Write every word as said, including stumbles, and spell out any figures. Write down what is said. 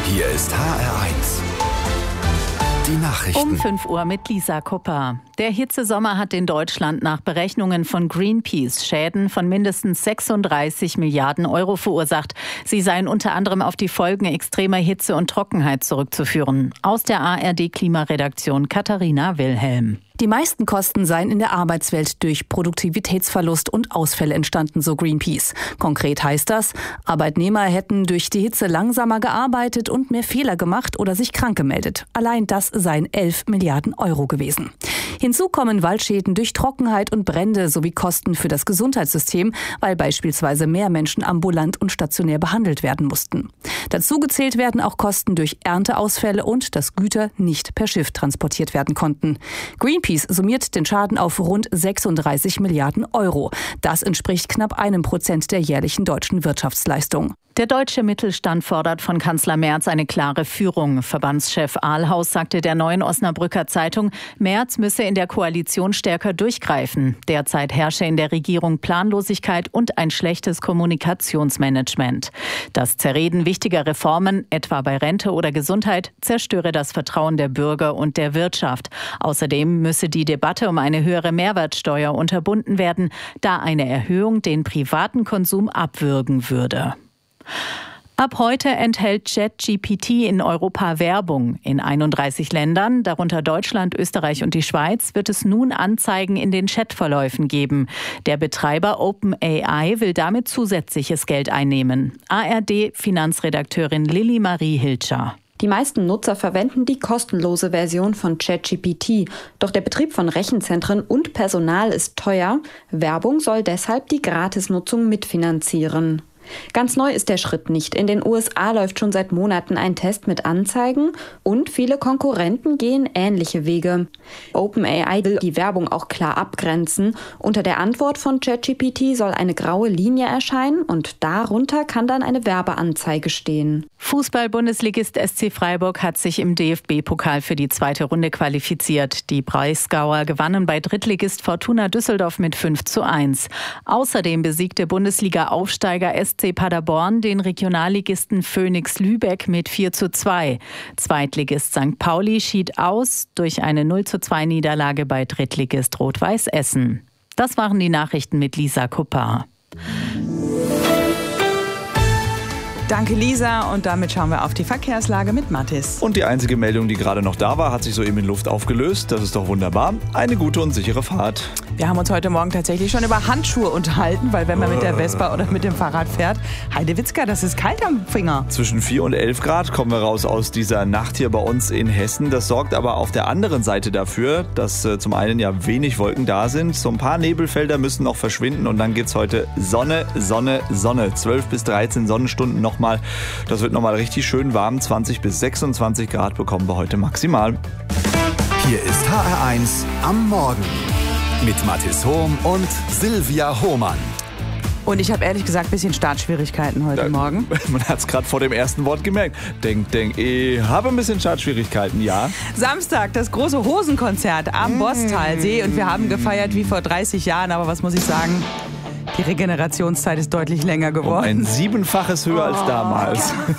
Hier ist H R eins. Die Nachrichten. Um fünf Uhr mit Lisa Kupper. Der Hitzesommer hat in Deutschland nach Berechnungen von Greenpeace Schäden von mindestens sechsunddreißig Milliarden Euro verursacht. Sie seien unter anderem auf die Folgen extremer Hitze und Trockenheit zurückzuführen. Aus der A R D-Klimaredaktion Katharina Wilhelm. Die meisten Kosten seien in der Arbeitswelt durch Produktivitätsverlust und Ausfälle entstanden, so Greenpeace. Konkret heißt das, Arbeitnehmer hätten durch die Hitze langsamer gearbeitet und mehr Fehler gemacht oder sich krank gemeldet. Allein das seien elf Milliarden Euro gewesen. Hinzu kommen Waldschäden durch Trockenheit und Brände sowie Kosten für das Gesundheitssystem, weil beispielsweise mehr Menschen ambulant und stationär behandelt werden mussten. Dazu gezählt werden auch Kosten durch Ernteausfälle und dass Güter nicht per Schiff transportiert werden konnten. Greenpeace summiert den Schaden auf rund sechsunddreißig Milliarden Euro. Das entspricht knapp einem Prozent der jährlichen deutschen Wirtschaftsleistung. Der deutsche Mittelstand fordert von Kanzler Merz eine klare Führung. Verbandschef Ahlhaus sagte der Neuen Osnabrücker Zeitung, Merz müsse in der Koalition stärker durchgreifen. Derzeit herrsche in der Regierung Planlosigkeit und ein schlechtes Kommunikationsmanagement. Das Zerreden wichtiger Reformen, etwa bei Rente oder Gesundheit, zerstöre das Vertrauen der Bürger und der Wirtschaft. Außerdem müsse die Debatte um eine höhere Mehrwertsteuer unterbunden werden, da eine Erhöhung den privaten Konsum abwürgen würde. Ab heute enthält ChatGPT in Europa Werbung. In einunddreißig Ländern, darunter Deutschland, Österreich und die Schweiz, wird es nun Anzeigen in den Chatverläufen geben. Der Betreiber OpenAI will damit zusätzliches Geld einnehmen. A R D-Finanzredakteurin Lilly Marie Hilscher. Die meisten Nutzer verwenden die kostenlose Version von ChatGPT. Doch der Betrieb von Rechenzentren und Personal ist teuer. Werbung soll deshalb die Gratisnutzung mitfinanzieren. Ganz neu ist der Schritt nicht. In den U S A läuft schon seit Monaten ein Test mit Anzeigen und viele Konkurrenten gehen ähnliche Wege. OpenAI will die Werbung auch klar abgrenzen. Unter der Antwort von ChatGPT soll eine graue Linie erscheinen und darunter kann dann eine Werbeanzeige stehen. Fußball-Bundesligist S C Freiburg hat sich im D F B-Pokal für die zweite Runde qualifiziert. Die Breisgauer gewannen bei Drittligist Fortuna Düsseldorf mit fünf zu eins. Außerdem besiegte Bundesliga-Aufsteiger S C Paderborn den Regionalligisten Phönix Lübeck mit vier zu zwei. Zweitligist Sankt Pauli schied aus durch eine null zu zwei Niederlage bei Drittligist Rot-Weiß Essen. Das waren die Nachrichten mit Lisa Kupper. Danke, Lisa. Und damit schauen wir auf die Verkehrslage mit Mathis. Und die einzige Meldung, die gerade noch da war, hat sich soeben in Luft aufgelöst. Das ist doch wunderbar. Eine gute und sichere Fahrt. Wir haben uns heute Morgen tatsächlich schon über Handschuhe unterhalten, weil wenn man mit der Vespa oder mit dem Fahrrad fährt, Heidewitzka, das ist kalt am Finger. Zwischen vier und elf Grad kommen wir raus aus dieser Nacht hier bei uns in Hessen. Das sorgt aber auf der anderen Seite dafür, dass äh, zum einen ja wenig Wolken da sind. So ein paar Nebelfelder müssen noch verschwinden und dann geht's heute Sonne, Sonne, Sonne. zwölf bis dreizehn Sonnenstunden noch mal. Das wird nochmal richtig schön warm. zwanzig bis sechsundzwanzig Grad bekommen wir heute maximal. Hier ist H R eins am Morgen mit Mathis Hohm und Silvia Hohmann. Und ich habe ehrlich gesagt ein bisschen Startschwierigkeiten heute Ja, Morgen. Man hat es gerade vor dem ersten Wort gemerkt. Denk, denk, ich habe ein bisschen Startschwierigkeiten, ja. Samstag, das große Hosenkonzert am Bosstalsee. Und wir haben gefeiert wie vor dreißig Jahren. Aber was muss ich sagen? Die Regenerationszeit ist deutlich länger geworden. Um ein Siebenfaches höher als damals.